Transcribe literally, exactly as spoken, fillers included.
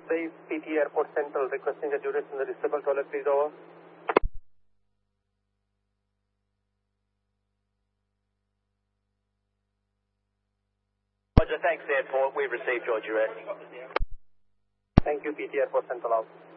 Base, P T Airport Central, requesting the duration in the receptacle toilet, please, over. Roger, thanks, Airport. We've received your duress. Thank you, P T Airport Central, out.